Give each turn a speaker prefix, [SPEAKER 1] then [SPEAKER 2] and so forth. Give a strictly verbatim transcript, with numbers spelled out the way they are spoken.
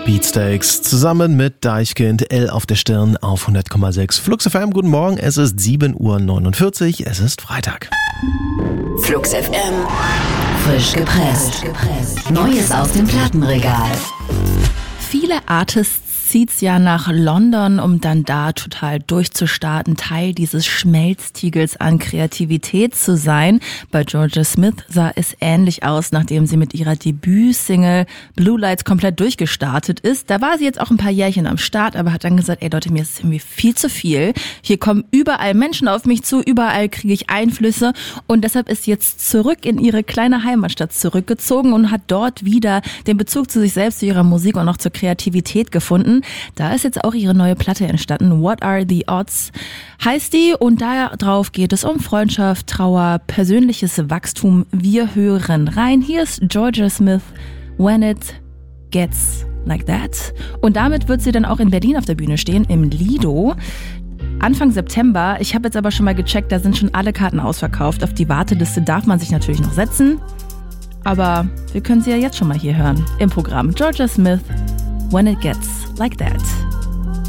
[SPEAKER 1] Beatsteaks zusammen mit Deichkind, L auf der Stirn auf hundert Komma sechs. Flux F M, guten Morgen, es ist sieben Uhr neunundvierzig, es ist Freitag.
[SPEAKER 2] Flux F M, frisch gepresst. Neues aus dem Plattenregal.
[SPEAKER 3] Viele Artists zieht's ja nach London, um dann da total durchzustarten, Teil dieses Schmelztiegels an Kreativität zu sein. Bei Jorja Smith sah es ähnlich aus, nachdem sie mit ihrer Debütsingle Blue Lights komplett durchgestartet ist. Da war sie jetzt auch ein paar Jährchen am Start, aber hat dann gesagt, ey Leute, mir ist es irgendwie viel zu viel. Hier kommen überall Menschen auf mich zu, überall kriege ich Einflüsse und deshalb ist sie jetzt zurück in ihre kleine Heimatstadt zurückgezogen und hat dort wieder den Bezug zu sich selbst, zu ihrer Musik und auch zur Kreativität gefunden. Da ist jetzt auch ihre neue Platte entstanden. What Are the Odds heißt die und darauf geht es um Freundschaft, Trauer, persönliches Wachstum. Wir hören rein. Hier ist Jorja Smith, When It Gets Like That. Und damit wird sie dann auch in Berlin auf der Bühne stehen, im Lido. Anfang September. Ich habe jetzt aber schon mal gecheckt, da sind schon alle Karten ausverkauft. Auf die Warteliste darf man sich natürlich noch setzen. Aber wir können sie ja jetzt schon mal hier hören im Programm. Jorja Smith, When It Gets Like That.